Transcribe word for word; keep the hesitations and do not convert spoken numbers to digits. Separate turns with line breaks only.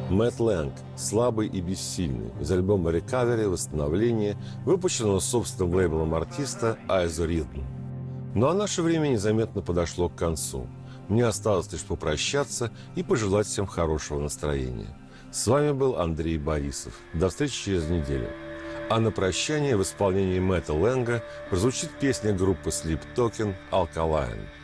Мэтт Лэнг «Слабый и бессильный» из альбома «Recovery. Восстановление», выпущенного собственным лейблом артиста Айзо Ритм. Ну а наше время незаметно подошло к концу. Мне осталось лишь попрощаться и пожелать всем хорошего настроения. С вами был Андрей Борисов. До встречи через неделю. А на прощание в исполнении Мэтта Лэнга прозвучит песня группы Sleep Token «Alkaline».